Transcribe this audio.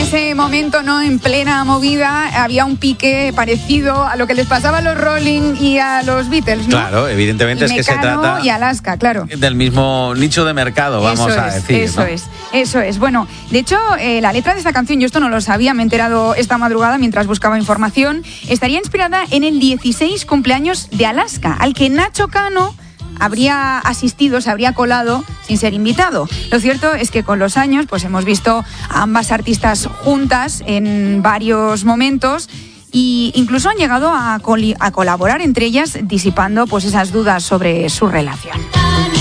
ese momento, ¿no? En plena movida, había un pique parecido a lo que les pasaba a los Rolling y a los Beatles, ¿no? Claro, evidentemente es que se trata y Alaska, claro. del mismo nicho de mercado, vamos a decir. Eso es. Bueno, de hecho, la letra de esta canción, yo esto no lo sabía, me he enterado esta madrugada mientras buscaba información, estaría inspirada en el 16 cumpleaños de Alaska, al que Nacho Cano habría asistido, se habría colado sin ser invitado. Lo cierto es que con los años pues hemos visto a ambas artistas juntas en varios momentos e incluso han llegado a colaborar entre ellas, disipando pues esas dudas sobre su relación.